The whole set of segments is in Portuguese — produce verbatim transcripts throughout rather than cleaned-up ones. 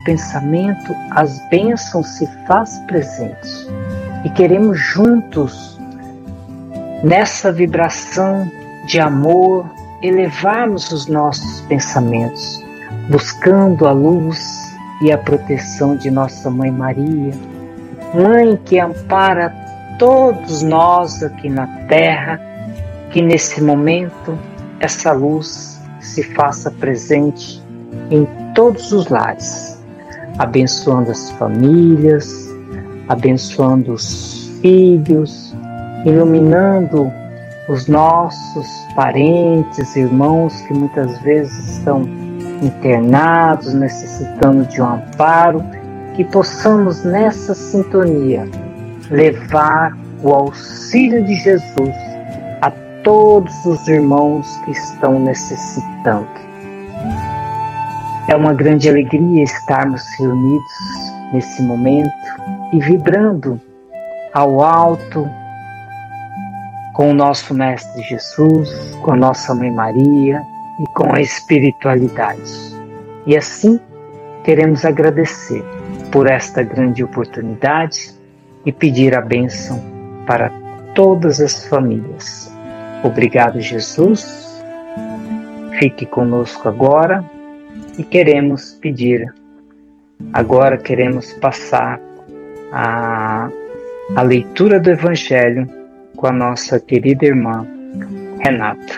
pensamento, as bênçãos se faz presente. E queremos juntos, nessa vibração de amor, elevarmos os nossos pensamentos, buscando a luz e a proteção de nossa Mãe Maria, Mãe que ampara todos nós aqui na Terra, que nesse momento essa luz se faça presente em todos os lares, abençoando as famílias, abençoando os filhos, iluminando os nossos parentes, irmãos que muitas vezes estão internados, necessitando de um amparo, que possamos nessa sintonia levar o auxílio de Jesus a todos os irmãos que estão necessitando. É uma grande alegria estarmos reunidos nesse momento e vibrando ao alto com o nosso Mestre Jesus, com a nossa Mãe Maria e com a espiritualidade. E assim queremos agradecer por esta grande oportunidade e pedir a bênção para todas as famílias. Obrigado, Jesus. Fique conosco agora e queremos pedir, agora queremos passar a, a leitura do Evangelho com a nossa querida irmã Renata.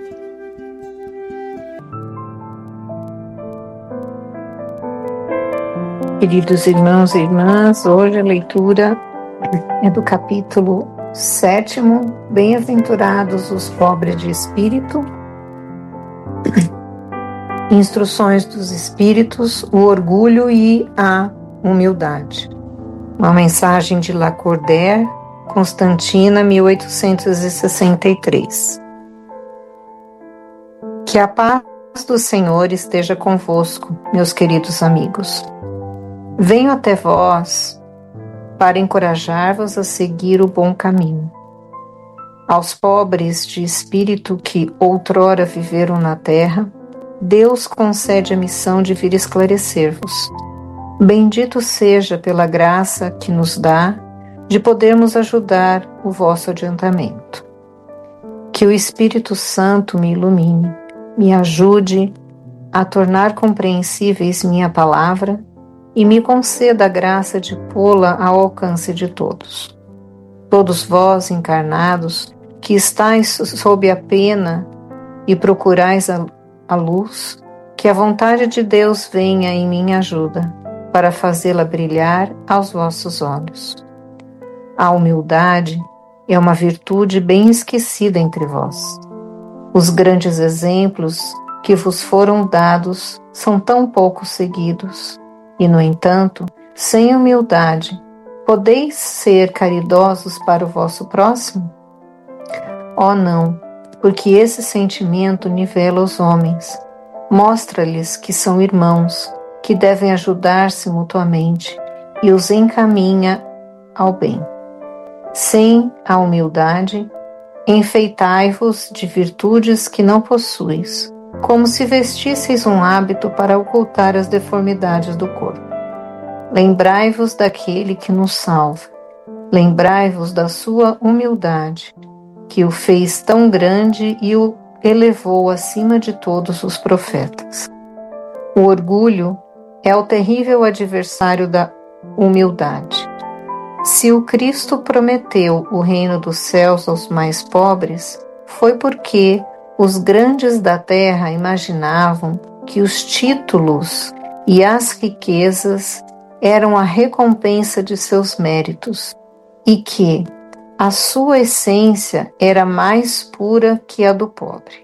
Queridos irmãos e irmãs, hoje a leitura é do capítulo sétimo, Bem-aventurados os pobres de espírito, Instruções dos Espíritos, o orgulho e a humildade. Uma mensagem de Lacordaire, Constantina, mil oitocentos e sessenta e três. Que a paz do Senhor esteja convosco, meus queridos amigos. Venho até vós para encorajar-vos a seguir o bom caminho. Aos pobres de espírito que outrora viveram na terra, Deus concede a missão de vir esclarecer-vos. Bendito seja pela graça que nos dá de podermos ajudar o vosso adiantamento. Que o Espírito Santo me ilumine, me ajude a tornar compreensíveis minha palavra e me conceda a graça de pô-la ao alcance de todos. Todos vós, encarnados, que estáis sob a pena e procurais a, a luz, que a vontade de Deus venha em minha ajuda, para fazê-la brilhar aos vossos olhos. A humildade é uma virtude bem esquecida entre vós. Os grandes exemplos que vos foram dados são tão pouco seguidos, e, no entanto, sem humildade, podeis ser caridosos para o vosso próximo? Oh, não, porque esse sentimento nivela os homens, mostra-lhes que são irmãos, que devem ajudar-se mutuamente e os encaminha ao bem. Sem a humildade, enfeitai-vos de virtudes que não possuis, como se vestisseis um hábito para ocultar as deformidades do corpo. Lembrai-vos daquele que nos salva. Lembrai-vos da sua humildade, que o fez tão grande e o elevou acima de todos os profetas. O orgulho é o terrível adversário da humildade. Se o Cristo prometeu o reino dos céus aos mais pobres, foi porque os grandes da terra imaginavam que os títulos e as riquezas eram a recompensa de seus méritos e que a sua essência era mais pura que a do pobre.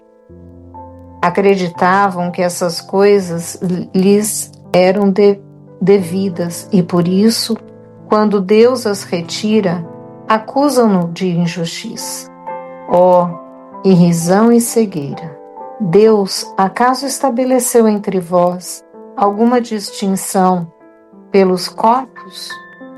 Acreditavam que essas coisas lhes eram de, devidas e por isso, quando Deus as retira, acusam-no de injustiça. Ó, irrisão e cegueira! Deus acaso estabeleceu entre vós alguma distinção pelos corpos?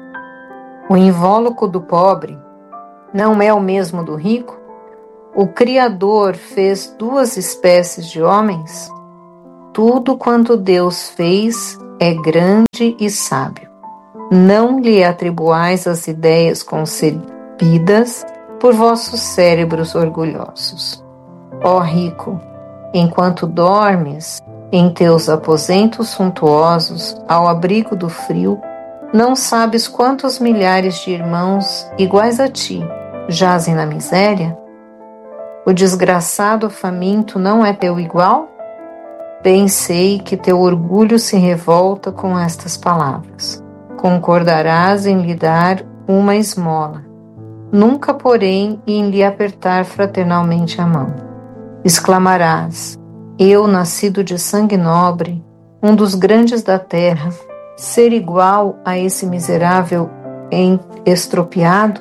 O invólucro do pobre não é o mesmo do rico? O Criador fez duas espécies de homens? Tudo quanto Deus fez é grande e sábio. Não lhe atribuais as ideias concebidas por vossos cérebros orgulhosos. Ó rico, enquanto dormes em teus aposentos suntuosos, ao abrigo do frio, não sabes quantos milhares de irmãos iguais a ti jazem na miséria? O desgraçado faminto não é teu igual? Bem sei que teu orgulho se revolta com estas palavras. Concordarás em lhe dar uma esmola, nunca, porém, em lhe apertar fraternalmente a mão. Exclamarás: eu, nascido de sangue nobre, um dos grandes da terra, ser igual a esse miserável estropiado?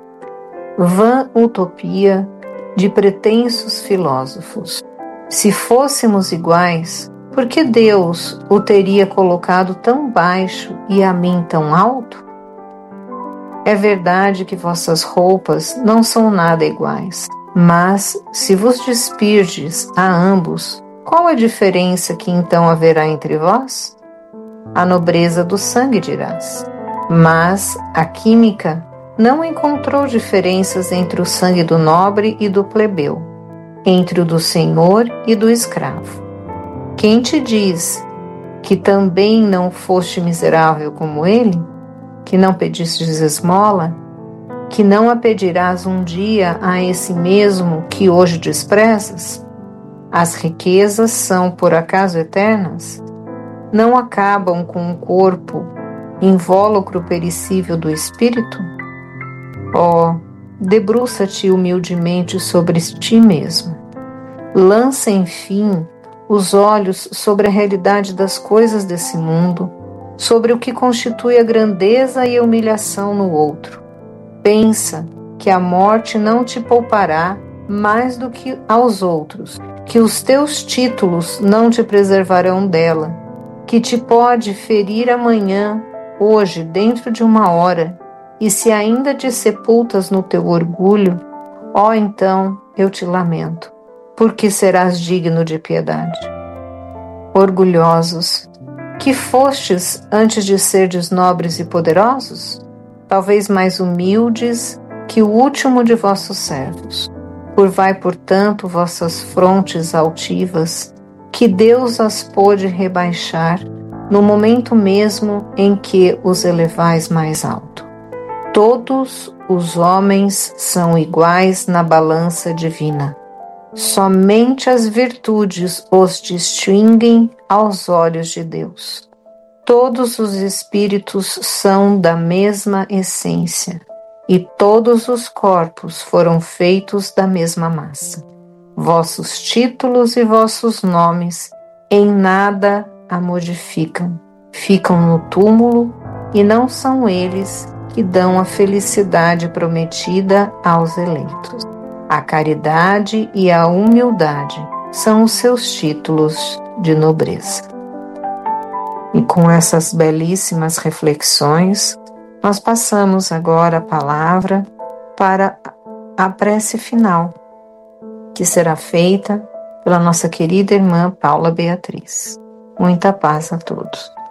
Vã utopia de pretensos filósofos. Se fôssemos iguais, por que Deus o teria colocado tão baixo e a mim tão alto? É verdade que vossas roupas não são nada iguais, mas se vos despirdes a ambos, qual a diferença que então haverá entre vós? A nobreza do sangue, dirás. Mas a química não encontrou diferenças entre o sangue do nobre e do plebeu, entre o do senhor e do escravo. Quem te diz que também não foste miserável como ele? Que não pedistes esmola? Que não a pedirás um dia a esse mesmo que hoje desprezas? As riquezas são, por acaso, eternas? Não acabam com o corpo, invólucro perecível do espírito? Oh, debruça-te humildemente sobre ti mesmo. Lança, enfim, os olhos sobre a realidade das coisas desse mundo, sobre o que constitui a grandeza e a humilhação no outro. Pensa que a morte não te poupará mais do que aos outros, que os teus títulos não te preservarão dela, que te pode ferir amanhã, hoje, dentro de uma hora, e se ainda te sepultas no teu orgulho, ó, então eu te lamento, porque serás digno de piedade. Orgulhosos, que fostes antes de serdes nobres e poderosos? Talvez mais humildes que o último de vossos servos. Curvai, portanto, vossas frontes altivas, que Deus as pôde rebaixar no momento mesmo em que os elevais mais alto. Todos os homens são iguais na balança divina. Somente as virtudes os distinguem aos olhos de Deus. Todos os espíritos são da mesma essência, e todos os corpos foram feitos da mesma massa. Vossos títulos e vossos nomes em nada a modificam. Ficam no túmulo, e não são eles que dão a felicidade prometida aos eleitos. A caridade e a humildade são os seus títulos de nobreza. E com essas belíssimas reflexões, nós passamos agora a palavra para a prece final, que será feita pela nossa querida irmã Paula Beatriz. Muita paz a todos.